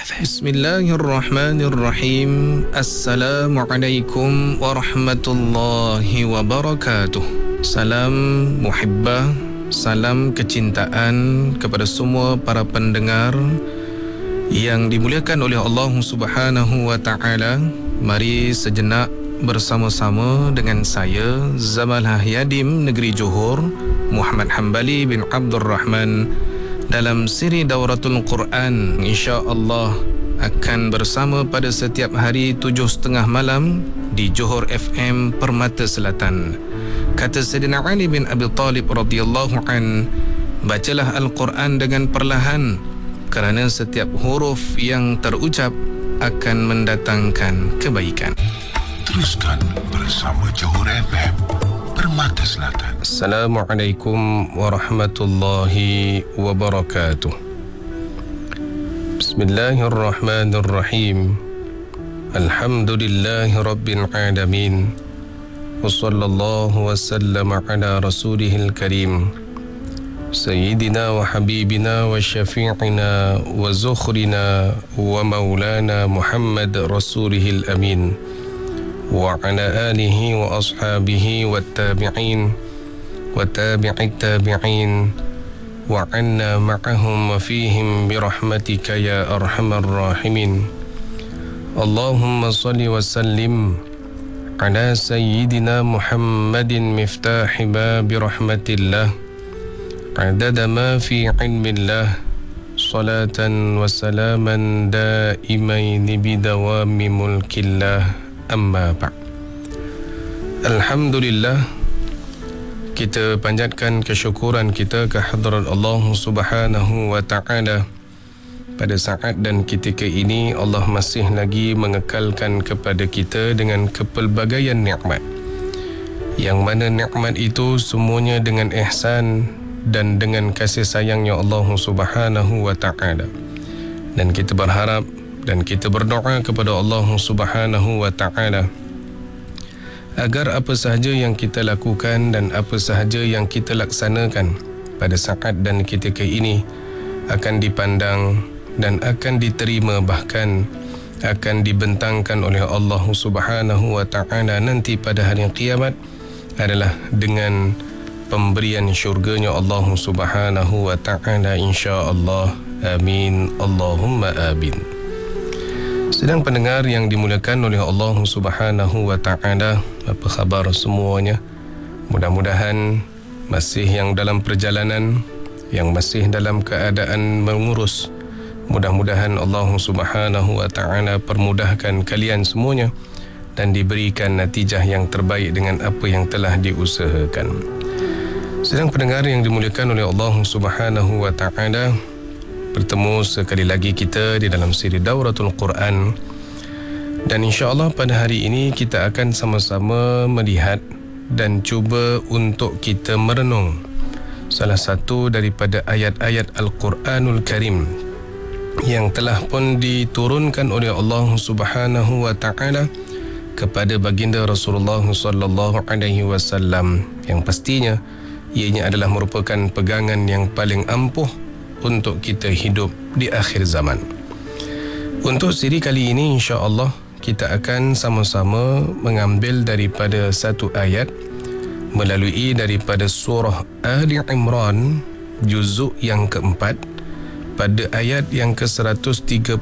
Bismillahirrahmanirrahim. Assalamualaikum warahmatullahi wabarakatuh. Salam muhibbah, salam kecintaan kepada semua para pendengar yang dimuliakan oleh Allah Subhanahu wa taala. Mari sejenak bersama-sama dengan saya Zamal Yadim Negeri Johor, Muhammad Hambali bin Abdul Rahman, dalam siri Dauratul Quran. InsyaAllah akan bersama pada setiap hari 7.30 malam di Johor FM Permata Selatan. Kata Sayyidina Ali bin Abi Talib radhiyallahu an, bacalah Al-Quran dengan perlahan, kerana setiap huruf yang terucap akan mendatangkan kebaikan. Teruskan bersama Johor FM Permata Selatan. Assalamualaikum warahmatullahi wabarakatuh. Bismillahirrahmanirrahim. Alhamdulillahi rabbil alamin. Wa sallallahu wa sallam ala rasulihil karim, Sayyidina wa habibina wa syafi'ina wa zukhrina wa maulana Muhammad rasulihil amin, wa ala alihi wa ashabihi wa tabi'in wa tabi'it tabi'in wa anna ma'ahum wa fihim birahmatika ya arhamar rahimin. Allahumma salli wa sallim ala sayyidina Muhammadin miftahi babi rahmatillah, adada ma fi ilmillah, salatan wa salaman daimaini bidawami mulkillah. Amma ba'd. Alhamdulillah, kita panjatkan kesyukuran kita ke hadrat Allah Subhanahu wa taala. Pada saat dan ketika ini Allah masih lagi mengekalkan kepada kita dengan kepelbagaian nikmat, yang mana nikmat itu semuanya dengan ihsan dan dengan kasih sayangnya Allah Subhanahu wa taala. Dan kita berharap dan kita berdoa kepada Allah Subhanahu wa taala agar apa sahaja yang kita lakukan dan apa sahaja yang kita laksanakan pada saat dan ketika ini akan dipandang dan akan diterima, bahkan akan dibentangkan oleh Allah Subhanahu wa taala nanti pada hari kiamat adalah dengan pemberian syurganya Allah Subhanahu wa taala, insya-Allah. Amin, Allahumma amin. Sedang pendengar yang dimuliakan oleh Allah Subhanahu wa taala, apa khabar semuanya? Mudah-mudahan masih yang dalam perjalanan, yang masih dalam keadaan mengurus. Mudah-mudahan Allah Subhanahu wa taala permudahkan kalian semuanya dan diberikan natijah yang terbaik dengan apa yang telah diusahakan. Sedang pendengar yang dimuliakan oleh Allah Subhanahu wa taala, bertemu sekali lagi kita di dalam siri Dauratul Quran, dan insya-Allah pada hari ini kita akan sama-sama melihat dan cuba untuk kita merenung salah satu daripada ayat-ayat Al-Quranul Karim yang telah pun diturunkan oleh Allah Subhanahu wa taala kepada baginda Rasulullah sallallahu alaihi wasallam, yang pastinya ianya adalah merupakan pegangan yang paling ampuh untuk kita hidup di akhir zaman. Untuk siri kali ini insya-Allah kita akan sama-sama mengambil daripada satu ayat melalui daripada surah Ali Imran juzuk yang keempat, pada ayat yang ke-139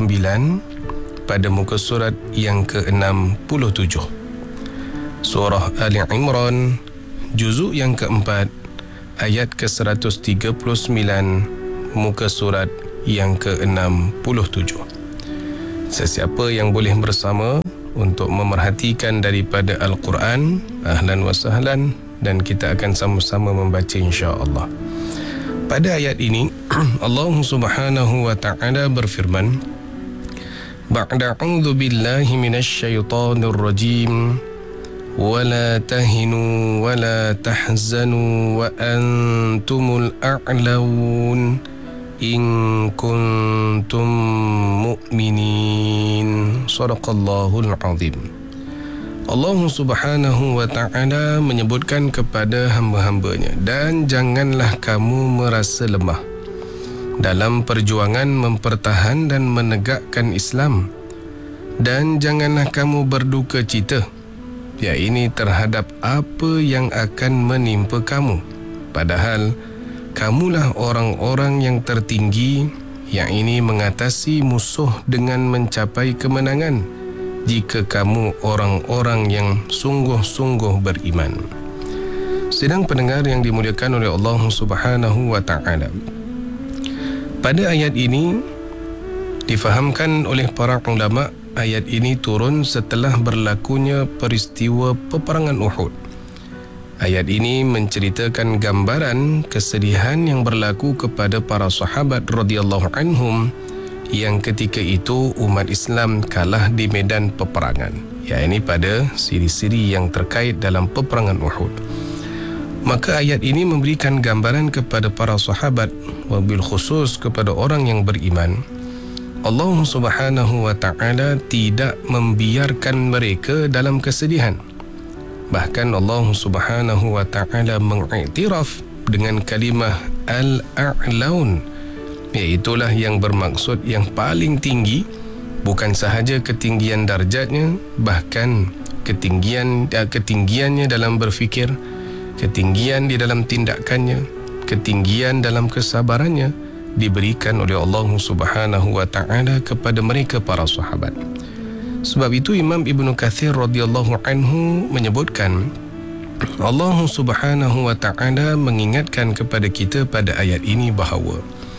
pada muka surat yang ke-67. Surah Ali Imran juzuk yang keempat ayat ke-139 muka surat yang ke-67. Sesiapa yang boleh bersama untuk memerhatikan daripada Al-Quran, ahlan wa sahlan, dan kita akan sama-sama membaca insya-Allah. Pada ayat ini Allah Subhanahu wa taala berfirman, ba'da a'udzu billahi minasy syaithanir rajim, wa la tahinu wa la tahzanu wa antumul a'laun in kuntum mu'minin. Shadaqallahul azim. Allah Subhanahu wa ta'ala menyebutkan kepada hamba-hambanya, dan janganlah kamu merasa lemah dalam perjuangan mempertahan dan menegakkan Islam. Dan janganlah kamu berduka cita, yakni terhadap apa yang akan menimpa kamu, padahal kamulah orang-orang yang tertinggi, yang ini mengatasi musuh dengan mencapai kemenangan, jika kamu orang-orang yang sungguh-sungguh beriman. Sedang pendengar yang dimuliakan oleh Allah Subhanahu wa ta'ala, pada ayat ini difahamkan oleh para ulama, ayat ini turun setelah berlakunya peristiwa peperangan Uhud. Ayat ini menceritakan gambaran kesedihan yang berlaku kepada para sahabat radhiyallahu anhum yang ketika itu umat Islam kalah di medan peperangan, yakni pada siri-siri yang terkait dalam peperangan Uhud. Maka ayat ini memberikan gambaran kepada para sahabat, wabil khusus kepada orang yang beriman, Allah Subhanahu wa ta'ala tidak membiarkan mereka dalam kesedihan. Bahkan Allah Subhanahu wa ta'ala mengiktiraf dengan kalimah al-a'laun, iaitulah yang bermaksud yang paling tinggi, bukan sahaja ketinggian darjatnya, bahkan ketinggiannya dalam berfikir, ketinggian di dalam tindakannya, ketinggian dalam kesabarannya diberikan oleh Allah Subhanahu wa ta'ala kepada mereka para sahabat. Sebab itu Imam Ibn Kathir radhiyallahu anhu menyebutkan, Allah Subhanahu wa ta'ala mengingatkan kepada kita pada ayat ini bahawa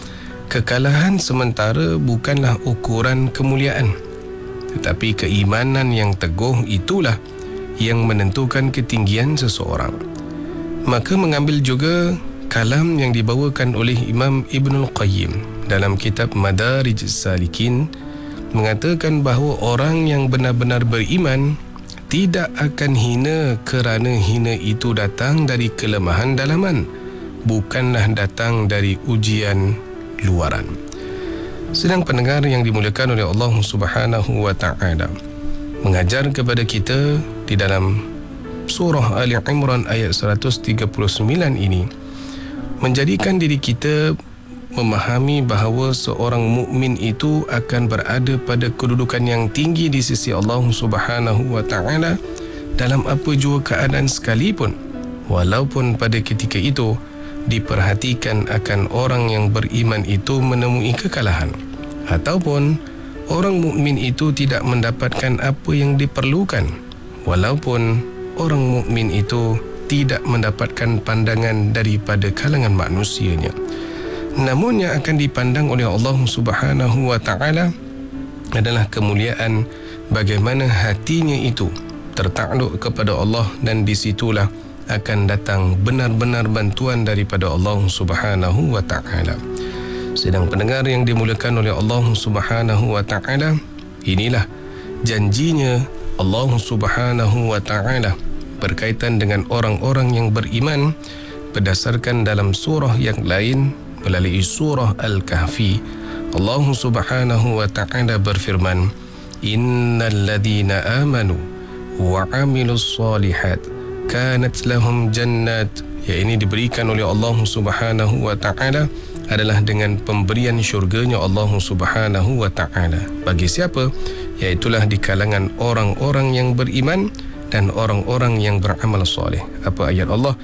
kekalahan sementara bukanlah ukuran kemuliaan, tetapi keimanan yang teguh itulah yang menentukan ketinggian seseorang. Maka mengambil juga kalam yang dibawakan oleh Imam Ibn Al-Qayyim dalam kitab Madarij Salikin, mengatakan bahawa orang yang benar-benar beriman tidak akan hina kerana hina itu datang dari kelemahan dalaman, bukanlah datang dari ujian luaran. Sedang pendengar yang dimuliakan oleh Allah Subhanahu wa ta'ala mengajar kepada kita di dalam surah Ali Imran ayat 139 ini, menjadikan diri kita memahami bahawa seorang mukmin itu akan berada pada kedudukan yang tinggi di sisi Allah Subhanahu wa ta'ala dalam apa jua keadaan sekalipun, walaupun pada ketika itu diperhatikan akan orang yang beriman itu menemui kekalahan, ataupun orang mukmin itu tidak mendapatkan apa yang diperlukan, walaupun orang mukmin itu tidak mendapatkan pandangan daripada kalangan manusianya. Namun yang akan dipandang oleh Allah Subhanahu wa ta'ala adalah kemuliaan bagaimana hatinya itu tertakluk kepada Allah, dan di situlah akan datang benar-benar bantuan daripada Allah Subhanahu wa ta'ala. Sedang pendengar yang dimuliakan oleh Allah Subhanahu wa ta'ala, inilah janjinya Allah Subhanahu wa ta'ala berkaitan dengan orang-orang yang beriman berdasarkan dalam surah yang lain melalui surah Al-Kahfi. Allah Subhanahu wa ta'ala berfirman, innal ladhina amanu wa amilus salihat kanat lahum jannat, yang ini diberikan oleh Allah Subhanahu wa ta'ala adalah dengan pemberian syurganya Allah Subhanahu wa ta'ala. Bagi siapa? Iaitulah di kalangan orang-orang yang beriman dan orang-orang yang beramal soleh. Apa ayat Allah?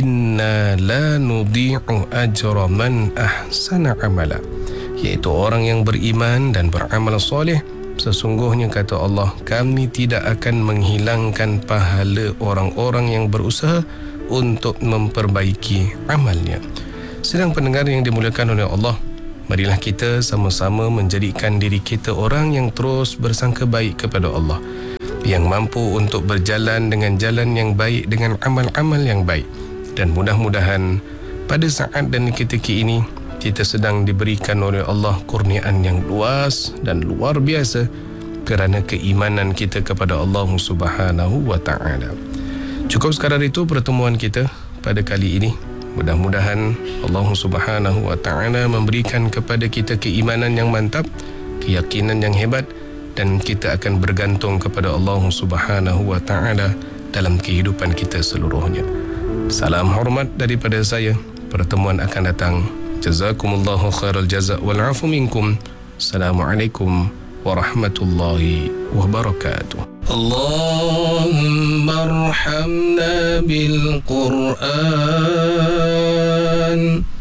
Inna la nudhi'u ajra man ahsana amala, iaitu orang yang beriman dan beramal soleh, sesungguhnya kata Allah, kami tidak akan menghilangkan pahala orang-orang yang berusaha untuk memperbaiki amalnya. Sedang pendengar yang dimuliakan oleh Allah, marilah kita sama-sama menjadikan diri kita orang yang terus bersangka baik kepada Allah, yang mampu untuk berjalan dengan jalan yang baik, dengan amal-amal yang baik. Dan mudah-mudahan pada saat dan ketika ini kita sedang diberikan oleh Allah kurniaan yang luas dan luar biasa kerana keimanan kita kepada Allah Subhanahu wa ta'ala. Cukup sekadar itu pertemuan kita pada kali ini. Mudah-mudahan Allah Subhanahu wa ta'ala memberikan kepada kita keimanan yang mantap, keyakinan yang hebat, dan kita akan bergantung kepada Allah Subhanahu wa ta'ala dalam kehidupan kita seluruhnya. Salam hormat daripada saya. Pertemuan akan datang. Jazakumullahu khairal jazak wal afu minkum. Assalamualaikum warahmatullahi wabarakatuh. Allahumma arhamna bil Qur'an